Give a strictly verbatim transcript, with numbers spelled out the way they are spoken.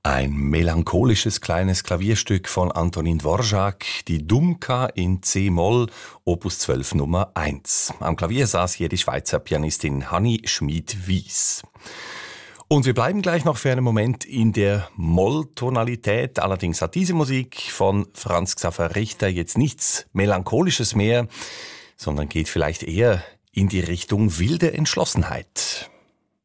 Ein melancholisches kleines Klavierstück von Antonín Dvořák, die Dumka in C-Moll, Opus zwölf Nummer eins. Am Klavier saß hier die Schweizer Pianistin Hanni Schmid-Wies. Und wir bleiben gleich noch für einen Moment in der Moll-Tonalität. Allerdings hat diese Musik von Franz Xaver Richter jetzt nichts Melancholisches mehr, sondern geht vielleicht eher in die Richtung wilde Entschlossenheit.